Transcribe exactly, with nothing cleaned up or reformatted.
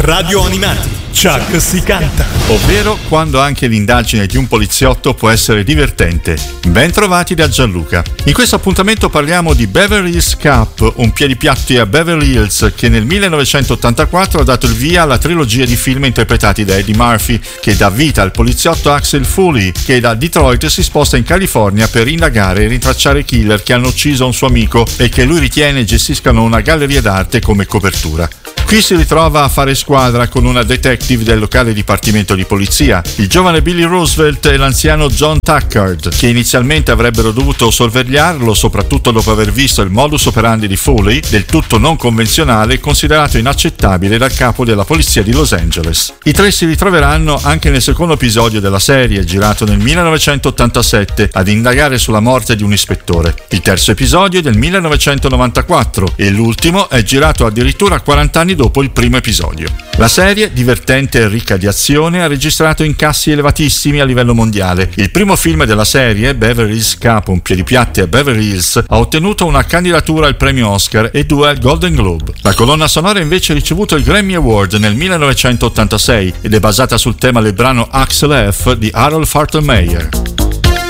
Radio Animati, Chuck si canta. Ovvero quando anche l'indagine di un poliziotto può essere divertente. Ben trovati da Gianluca. In questo appuntamento parliamo di Beverly Hills Cop, un piedipiatti a Beverly Hills che nel millenovecentottantaquattro ha dato il via alla trilogia di film interpretati da Eddie Murphy, che dà vita al poliziotto Axel Foley, che da Detroit si sposta in California per indagare e rintracciare i killer che hanno ucciso un suo amico e che lui ritiene gestiscano una galleria d'arte come copertura. Qui si ritrova a fare squadra con una detective del locale dipartimento di polizia, il giovane Billy Roosevelt e l'anziano John Tuckard, che inizialmente avrebbero dovuto sorvegliarlo, soprattutto dopo aver visto il modus operandi di Foley, del tutto non convenzionale e considerato inaccettabile dal capo della polizia di Los Angeles. I tre si ritroveranno anche nel secondo episodio della serie, girato nel millenovecentottantasette, ad indagare sulla morte di un ispettore. Il terzo episodio è del millenovecentonovantaquattro e l'ultimo è girato addirittura quaranta anni dopo il primo episodio. La serie, divertente e ricca di azione, ha registrato incassi elevatissimi a livello mondiale. Il primo film della serie, Beverly Hills Cop, un piedipiatti a Beverly Hills, ha ottenuto una candidatura al premio Oscar e due al Golden Globe. La colonna sonora invece ha ricevuto il Grammy Award nel millenovecentottantasei ed è basata sul tema del brano Axel F di Harold Faltermeyer.